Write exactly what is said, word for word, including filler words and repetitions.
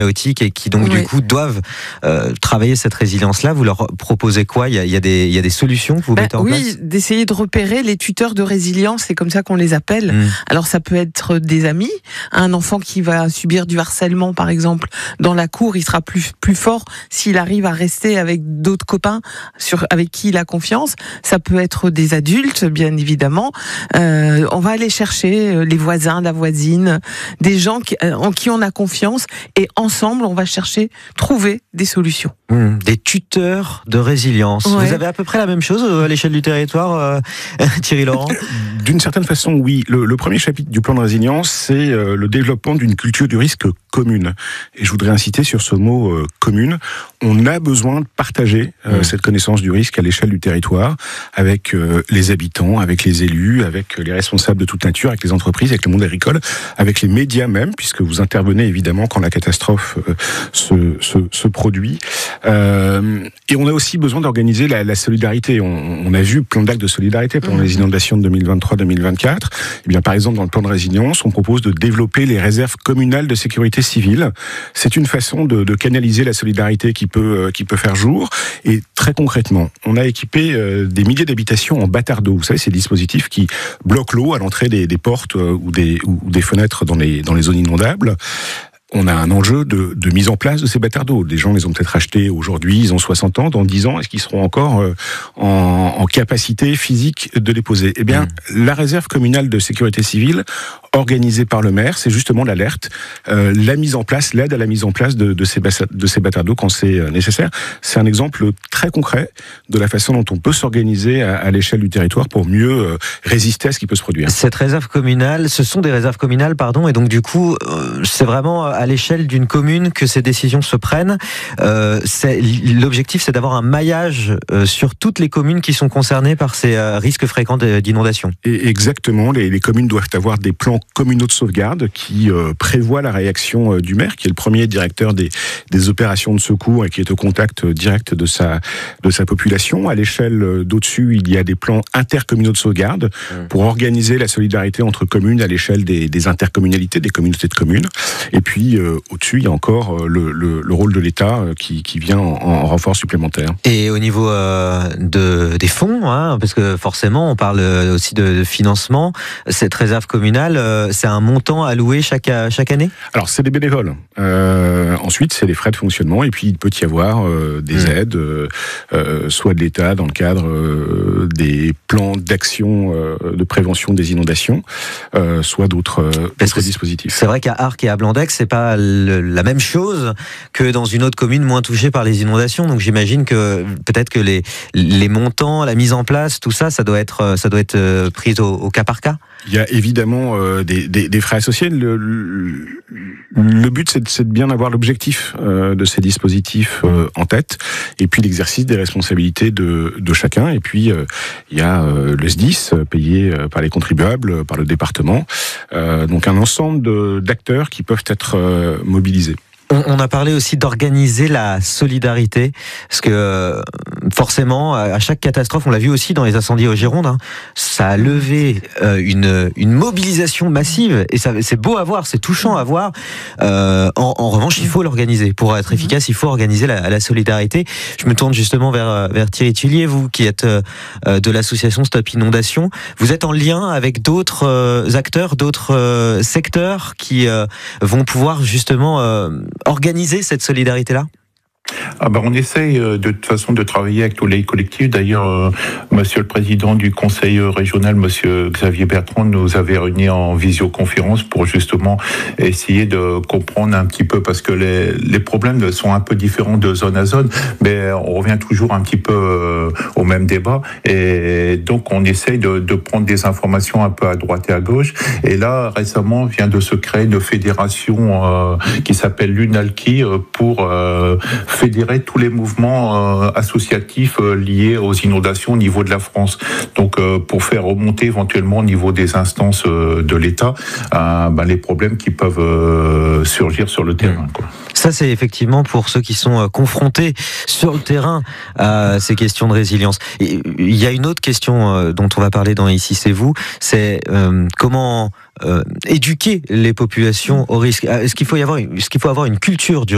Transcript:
chaotiques et qui donc Oui. du coup doivent euh, travailler cette résilience-là. Vous leur proposez quoi? Il y a, il y a des, il y a des solutions que vous Ben mettez en oui, place? d'essayer de repérer les tuteurs de résilience, c'est comme ça qu'on les appelle. Mmh. Alors ça peut être des amis, un enfant qui va subir du harcèlement par exemple dans la cour, il sera plus plus fort s'il arrive à rester avec d'autres copains sur avec qui il a confiance. Ça peut être des adultes, bien évidemment. Euh, on va aller chercher les voisins, la voisine, des gens qui, en qui on a confiance, et ensemble on va chercher, trouver des solutions. Mmh. Des tuteurs de résilience. Ouais. Vous avez à peu près la même chose à l'échelle du territoire, euh, Thierry Laurent? D'une certaine façon, oui. Le, le premier chapitre du plan de résilience, c'est euh, le développement d'une culture du risque commune. Et je voudrais inciter sur ce mot euh, commune. On a besoin de partager euh, mmh. cette connaissance du risque à l'échelle du territoire, avec euh, les habitants, avec les élus, avec les responsables de toute nature, avec les entreprises, avec le monde agricole, avec les médias même, puisque vous intervenez évidemment quand la catastrophe euh, se, se, se produit. Euh, et on a aussi besoin d'organiser la, la solidarité. On, on a vu plein d'actes de solidarité pendant mmh. les inondations de deux mille vingt-trois deux mille vingt-quatre. Eh bien, par exemple, dans le plan de résilience, on propose de développer les réserves communales de sécurité civile. C'est une façon de, de canaliser la solidarité qui peut, euh, qui peut faire jour. Et très concrètement, on a équipé euh, des milliers d'habitations en bâtards d'eau. Vous savez, ces dispositifs qui bloquent l'eau à l'entrée des, des portes euh, ou, des, ou des fenêtres dans les, dans les zones inondables. On a un enjeu de, de mise en place de ces bâtards d'eau. Les gens les ont peut-être achetés aujourd'hui, ils ont soixante ans, dans dix ans, est-ce qu'ils seront encore euh, en, en capacité physique de les poser? Eh bien, mmh. la réserve communale de sécurité civile, organisée par le maire, c'est justement l'alerte, euh, la mise en place, l'aide à la mise en place de, de ces, de ces bâtards d'eau quand c'est nécessaire. C'est un exemple très concret de la façon dont on peut s'organiser à, à l'échelle du territoire pour mieux euh, résister à ce qui peut se produire. Cette réserve communale, ce sont des réserves communales, pardon, et donc du coup, euh, c'est vraiment à l'échelle d'une commune que ces décisions se prennent. Euh, c'est, l'objectif, c'est d'avoir un maillage euh, sur toutes les communes qui sont concernées par ces euh, risques fréquents d'inondation. Et exactement, les, les communes doivent avoir des plans communaux de sauvegarde qui euh, prévoient la réaction euh, du maire, qui est le premier directeur des, des opérations de secours et qui est au contact euh, direct de sa, de sa population. À l'échelle euh, d'au-dessus, il y a des plans intercommunaux de sauvegarde mmh. pour organiser la solidarité entre communes à l'échelle des, des intercommunalités, des communautés de communes. Et puis, euh, au-dessus, il y a encore euh, le, le, le rôle de l'État euh, qui, qui vient en, en renfort supplémentaire. Et au niveau euh, de, des fonds, hein, parce que forcément, on parle aussi de, de financement, cette réserve communale, euh, c'est un montant alloué chaque, chaque année? Alors, c'est des bénévoles. Euh, ensuite, c'est les frais de fonctionnement. Et puis, il peut y avoir euh, des mmh. aides, euh, euh, soit de l'État dans le cadre euh, des plans d'action euh, de prévention des inondations, euh, soit d'autres euh, dispositifs. C'est vrai qu'à Arques et à Blandex, c'est pas le, la même chose que dans une autre commune moins touchée par les inondations. Donc j'imagine que peut-être que les, les montants, la mise en place, tout ça, ça doit être, ça doit être pris au, au cas par cas. Il y a évidemment euh, des, des, des frais associés. Le, le, le but, c'est de, c'est de bien avoir l'objectif euh, de ces dispositifs euh, en tête, et puis l'exercice des responsabilités de, de chacun. Et puis, euh, il y a euh, le S D I S, payé euh, par les contribuables, par le département. Euh, donc un ensemble de, d'acteurs qui peuvent être euh, mobilisés. On a parlé aussi d'organiser la solidarité, parce que forcément, à chaque catastrophe, on l'a vu aussi dans les incendies aux Gironde, hein, ça a levé une, une mobilisation massive, et ça, c'est beau à voir, c'est touchant à voir. Euh, en, en revanche, il faut l'organiser. Pour être efficace, il faut organiser la, la solidarité. Je me tourne justement vers, vers Thierry Tullier, vous qui êtes de l'association Stop Inondation. Vous êtes en lien avec d'autres acteurs, d'autres secteurs qui vont pouvoir justement organiser cette solidarité-là? Ah ben on essaye de toute façon de travailler avec tous les collectifs. D'ailleurs, euh, Monsieur le Président du Conseil régional, Monsieur Xavier Bertrand, nous avait réunis en visioconférence pour justement essayer de comprendre un petit peu, parce que les, les problèmes sont un peu différents de zone à zone, mais on revient toujours un petit peu euh, au même débat. Et donc on essaye de, de prendre des informations un peu à droite et à gauche. Et là, récemment, vient de se créer une fédération euh, qui s'appelle l'UNALKI euh, pour euh, fédérer tous les mouvements euh, associatifs euh, liés aux inondations au niveau de la France. Donc euh, pour faire remonter éventuellement au niveau des instances euh, de l'État euh, ben, les problèmes qui peuvent euh, surgir sur le terrain, quoi. Ça, c'est effectivement pour ceux qui sont confrontés sur le terrain à ces questions de résilience. Et il y a une autre question dont on va parler dans Ici c'est vous, c'est euh, comment euh, éduquer les populations au risque. Est-ce qu'il faut y avoir, est-ce qu'il faut avoir une culture du